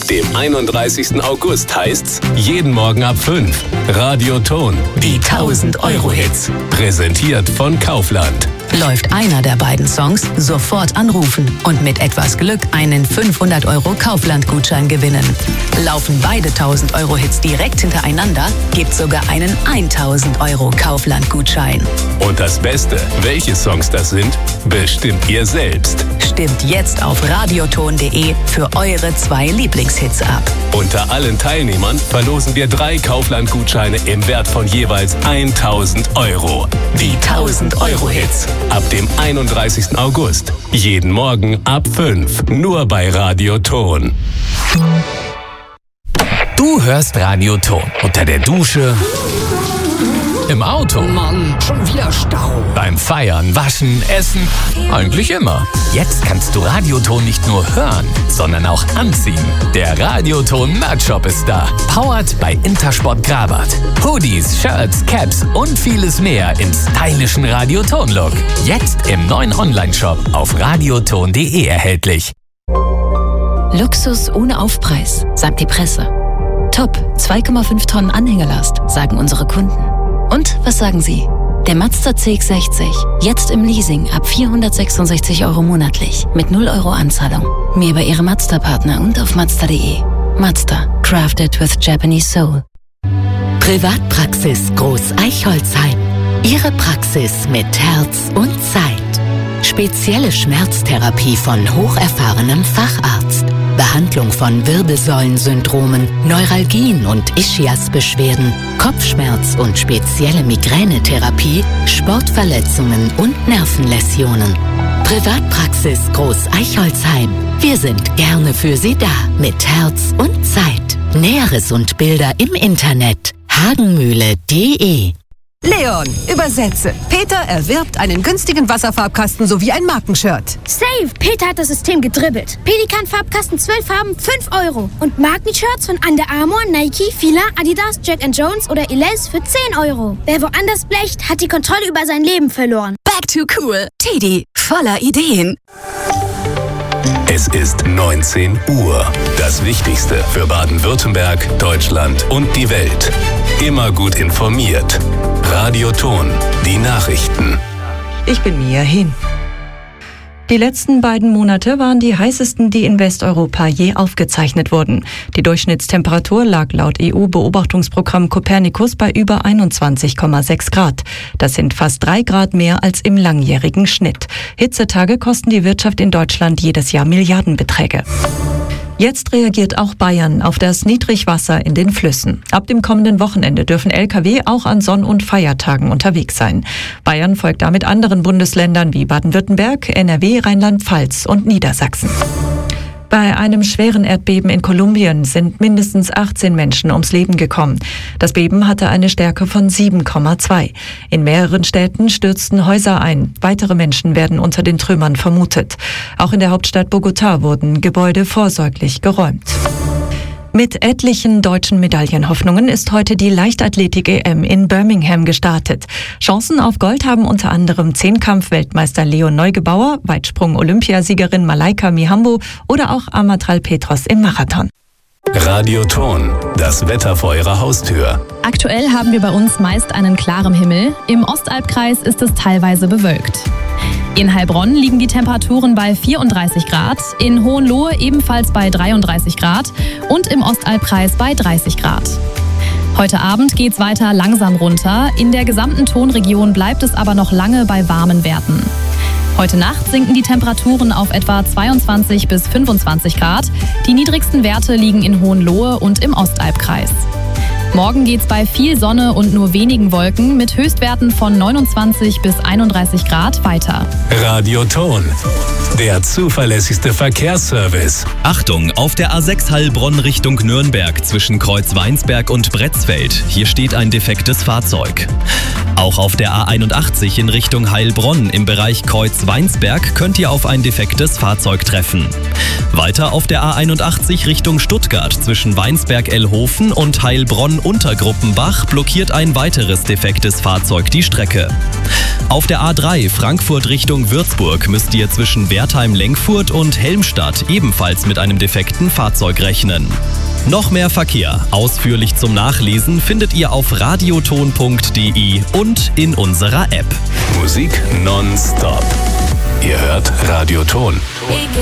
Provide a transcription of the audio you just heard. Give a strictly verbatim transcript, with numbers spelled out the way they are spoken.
dem einunddreißigsten August heißt's jeden Morgen ab fünf. Radio Ton, die tausend Euro Hits. Präsentiert von Kaufland. Läuft einer der beiden Songs, sofort anrufen und mit etwas Glück einen fünfhundert Euro Kaufland-Gutschein gewinnen. Laufen beide tausend Euro Hits direkt hintereinander, gibt's sogar einen tausend Euro Kaufland-Gutschein. Und das Beste, welche Songs das sind, bestimmt ihr selbst. Stimmt jetzt auf radioton punkt de für eure zwei Lieblingshits ab. Unter allen Teilnehmern verlosen wir drei Kaufland-Gutscheine im Wert von jeweils tausend Euro. Die tausend Euro Hits. Ab dem einunddreißigsten August. Jeden Morgen ab fünf. Nur bei Radio Ton. Du hörst Radio Ton. Unter der Dusche. Im Auto. Mann, schon wieder Stau. Beim Feiern, Waschen, Essen. Eigentlich immer. Jetzt kannst du Radio Ton nicht nur hören, sondern auch anziehen. Der Radio Ton Merch Shop ist da. Powered bei Intersport Grabat. Hoodies, Shirts, Caps und vieles mehr im stylischen Radio Ton Look. Jetzt im neuen Online-Shop auf radioton punkt de erhältlich. Luxus ohne Aufpreis, sagt die Presse. Top, zwei Komma fünf Tonnen Anhängerlast, sagen unsere Kunden. Und was sagen Sie? Der Mazda C X sechzig, jetzt im Leasing ab vierhundertsechsundsechzig Euro monatlich mit null Euro Anzahlung. Mehr bei Ihrem Mazda-Partner und auf mazda punkt de. Mazda, crafted with Japanese soul. Privatpraxis Groß Eichholzheim. Ihre Praxis mit Herz und Zeit. Spezielle Schmerztherapie von hocherfahrenem Facharzt. Behandlung von Wirbelsäulensyndromen, Neuralgien und Ischiasbeschwerden, Kopfschmerz und spezielle Migränetherapie, Sportverletzungen und Nervenläsionen. Privatpraxis Groß Eichholzheim. Wir sind gerne für Sie da mit Herz und Zeit. Näheres und Bilder im Internet hagenmühle punkt de. Leon, übersetze. Peter erwirbt einen günstigen Wasserfarbkasten sowie ein Markenshirt. Safe! Peter hat das System gedribbelt. Pelikan-Farbkasten zwölf Farben, fünf Euro. Und Markenshirts von Under Armour, Nike, Fila, Adidas, Jack and Jones oder Elize für zehn Euro. Wer woanders blecht, hat die Kontrolle über sein Leben verloren. Back to cool. Teddy, voller Ideen. Es ist neunzehn Uhr. Das Wichtigste für Baden-Württemberg, Deutschland und die Welt. Immer gut informiert. Radio Ton, die Nachrichten. Ich bin Mia Hin. Die letzten beiden Monate waren die heißesten, die in Westeuropa je aufgezeichnet wurden. Die Durchschnittstemperatur lag laut E U-Beobachtungsprogramm Copernicus bei über einundzwanzig Komma sechs Grad. Das sind fast drei Grad mehr als im langjährigen Schnitt. Hitzetage kosten die Wirtschaft in Deutschland jedes Jahr Milliardenbeträge. Jetzt reagiert auch Bayern auf das Niedrigwasser in den Flüssen. Ab dem kommenden Wochenende dürfen L K W auch an Sonn- und Feiertagen unterwegs sein. Bayern folgt damit anderen Bundesländern wie Baden-Württemberg, N R W, Rheinland-Pfalz und Niedersachsen. Bei einem schweren Erdbeben in Kolumbien sind mindestens achtzehn Menschen ums Leben gekommen. Das Beben hatte eine Stärke von sieben Komma zwei. In mehreren Städten stürzten Häuser ein. Weitere Menschen werden unter den Trümmern vermutet. Auch in der Hauptstadt Bogotá wurden Gebäude vorsorglich geräumt. Mit etlichen deutschen Medaillenhoffnungen ist heute die Leichtathletik-E M in Birmingham gestartet. Chancen auf Gold haben unter anderem Zehnkampf-Weltmeister Leon Neugebauer, Weitsprung-Olympiasiegerin Malaika Mihambo oder auch Amatral Petros im Marathon. Radio Ton, das Wetter vor Ihrer Haustür. Aktuell haben wir bei uns meist einen klaren Himmel. Im Ostalbkreis ist es teilweise bewölkt. In Heilbronn liegen die Temperaturen bei vierunddreißig Grad, in Hohenlohe ebenfalls bei dreiunddreißig Grad und im Ostalbkreis bei dreißig Grad. Heute Abend geht's weiter langsam runter. In der gesamten Tonregion bleibt es aber noch lange bei warmen Werten. Heute Nacht sinken die Temperaturen auf etwa zweiundzwanzig bis fünfundzwanzig Grad. Die niedrigsten Werte liegen in Hohenlohe und im Ostalbkreis. Morgen geht's bei viel Sonne und nur wenigen Wolken mit Höchstwerten von neunundzwanzig bis einunddreißig Grad weiter. Radio Ton, der zuverlässigste Verkehrsservice. Achtung, auf der A sechs Heilbronn Richtung Nürnberg zwischen Kreuz-Weinsberg und Bretzfeld. Hier steht ein defektes Fahrzeug. Auch auf der A einundachtzig in Richtung Heilbronn im Bereich Kreuz-Weinsberg könnt ihr auf ein defektes Fahrzeug treffen. Weiter auf der A einundachtzig Richtung Stuttgart zwischen Weinsberg-Ellhofen und Heilbronn Untergruppenbach blockiert ein weiteres defektes Fahrzeug die Strecke. Auf der A drei Frankfurt Richtung Würzburg müsst ihr zwischen Wertheim-Lenkfurt und Helmstadt ebenfalls mit einem defekten Fahrzeug rechnen. Noch mehr Verkehr, ausführlich zum Nachlesen, findet ihr auf radioton punkt de und in unserer App. Musik nonstop. Ihr hört Radioton.